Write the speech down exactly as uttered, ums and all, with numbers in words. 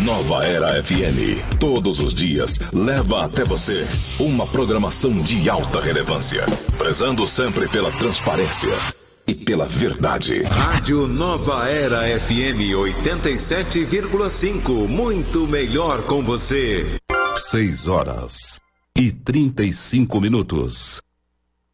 Nova Era F M, todos os dias, leva até você uma programação de alta relevância, prezando sempre pela transparência e pela verdade. Rádio Nova Era F M oitenta e sete vírgula cinco, muito melhor com você. Seis horas e trinta e cinco minutos.